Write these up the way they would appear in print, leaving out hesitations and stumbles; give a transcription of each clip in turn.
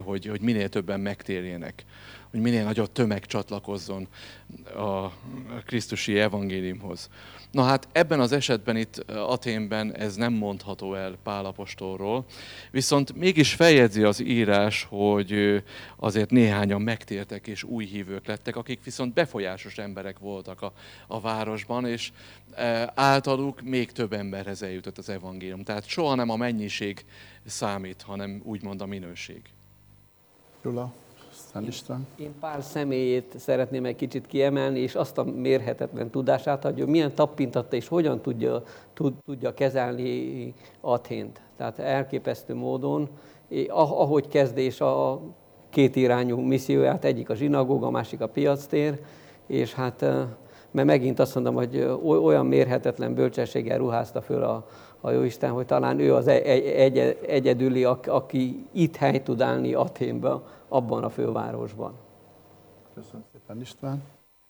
hogy minél többen megtérjenek, hogy minél nagyobb tömeg csatlakozzon a krisztusi evangéliumhoz. Na hát ebben az esetben itt Athénben ez nem mondható el Pál apostolról, viszont mégis feljegyzi az írás, hogy azért néhányan megtértek és új hívők lettek, akik viszont befolyásos emberek voltak a városban, és általuk még több emberhez eljutott az evangélium. Tehát soha nem a mennyiség számít, hanem úgymond a minőség. Gyula, Szent István. Én Pál személyét szeretném egy kicsit kiemelni, és azt a mérhetetlen tudását, hogy milyen tapintatta és hogyan tudja kezelni Athént. Tehát elképesztő módon, ahogy kezdés a kétirányú misszióját, egyik a zsinagóga, a másik a piactér, és hát mert megint azt mondom, hogy olyan mérhetetlen bölcsességgel ruházta föl a Jóisten, hogy talán ő az egyedüli, aki itt helyt tud állni Athénban, abban a fővárosban. Köszönöm szépen, István.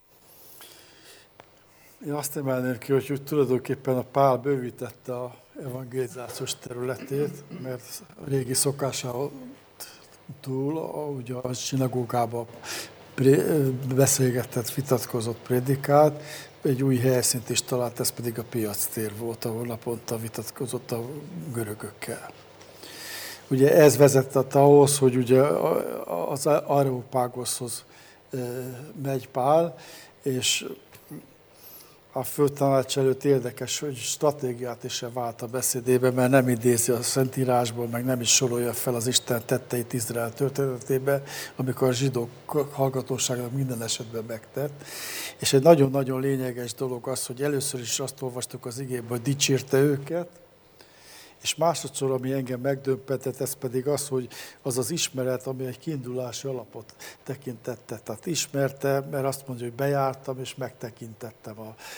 Én azt emelném ki, hogy tulajdonképpen a Pál bővítette a evangelizációs területét, mert a régi szokásával túl, ugye a zsinagógában beszélgetett, vitatkozott, prédikált, egy új helyszínt is talált, ez pedig a piactér volt, ahol naponta vitatkozott a görögökkel. Ugye ez vezetett ahhoz, hogy ugye az Areopágoszhoz megy Pál, és a főtanács előtt érdekes, hogy stratégiát is vált a beszédébe, mert nem idézi a Szentírásból, meg nem is sorolja fel az Isten tetteit Izrael történetébe, amikor a zsidók hallgatóságnak minden esetben megtett. És egy nagyon-nagyon lényeges dolog az, hogy először is azt olvastuk az igében, hogy dicsérte őket, és másodszor, ami engem megdöbbentett, ez pedig az, hogy az az ismeret, ami egy kiindulási alapot tekintette. Tehát ismerte, mert azt mondja, hogy bejártam és megtekintettem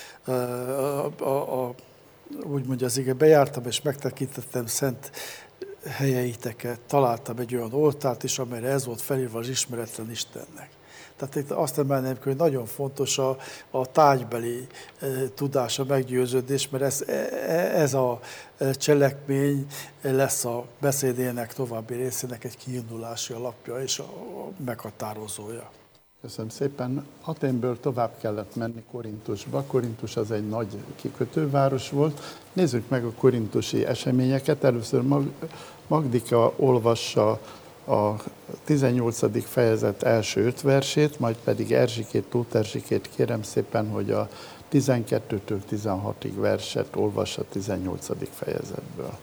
úgy mondja az ige, bejártam és megtekintettem szent helyeiteket. Találtam egy olyan oltárt is, amelyre ez volt felírva az ismeretlen Istennek. Tehát itt azt emelném, hogy nagyon fontos a tárgybeli tudás, a meggyőződés, mert ez a cselekmény lesz a beszédének további részének egy kiindulási alapja és a meghatározója. Köszönöm szépen. Athénből tovább kellett menni Korintusba. Korintus az egy nagy kikötőváros volt. Nézzük meg a korintusi eseményeket. Először Magdika olvassa a 18. fejezet első 5 versét, majd pedig Erzsikét, Tóth Erzsikét kérem szépen, hogy a 12-től 16. verset olvassa a 18. fejezetből.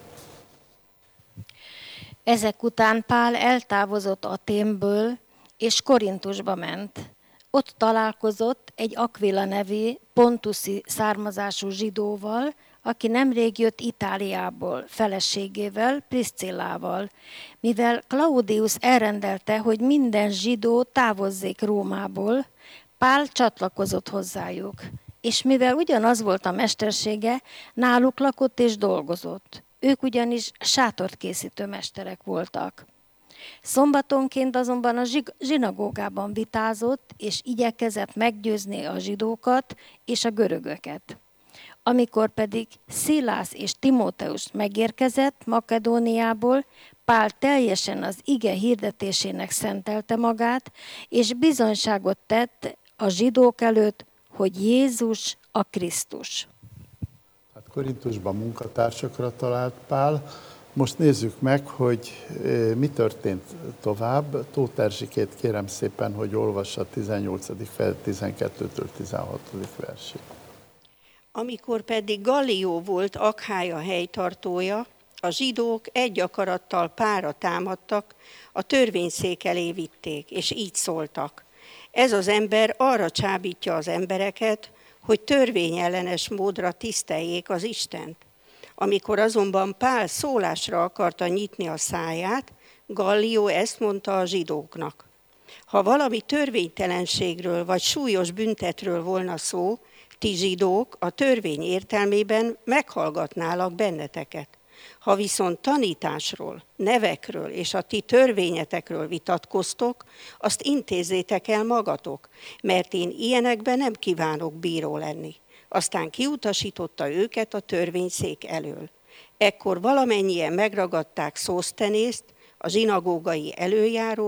Ezek után Pál eltávozott Athénből, és Korintusba ment. Ott találkozott egy Aquila nevű pontuszi származású zsidóval, aki nemrég jött Itáliából, feleségével, Priscillával, mivel Claudius elrendelte, hogy minden zsidó távozzék Rómából, Pál csatlakozott hozzájuk, és mivel ugyanaz volt a mestersége, náluk lakott és dolgozott. Ők ugyanis sátorkészítő mesterek voltak. Szombatonként azonban a zsinagógában vitázott, és igyekezett meggyőzni a zsidókat és a görögöket. Amikor pedig Szilász és Timóteus megérkezett Makedóniából, Pál teljesen az ige hirdetésének szentelte magát, és bizonyságot tett a zsidók előtt, hogy Jézus a Krisztus. Hát Korintusban munkatársakra talált Pál. Most nézzük meg, hogy mi történt tovább. Tóth Erzsikét kérem szépen, hogy olvassa a 18. fejezet 12-től 16. versét. Amikor pedig Gallió volt Akhája helytartója, a zsidók egy akarattal Pálra támadtak, a törvényszék elé vitték, és így szóltak. Ez az ember arra csábítja az embereket, hogy törvényellenes módra tiszteljék az Istent. Amikor azonban Pál szólásra akarta nyitni a száját, Gallió ezt mondta a zsidóknak. Ha valami törvénytelenségről vagy súlyos büntetről volna szó, ti zsidók a törvény értelmében meghallgatnálak benneteket. Ha viszont tanításról, nevekről és a ti törvényetekről vitatkoztok, azt intézzétek el magatok, mert én ilyenekben nem kívánok bíró lenni. Aztán kiutasította őket a törvényszék elől. Ekkor valamennyien megragadták Szósztenészt, a zsinagógai előjáró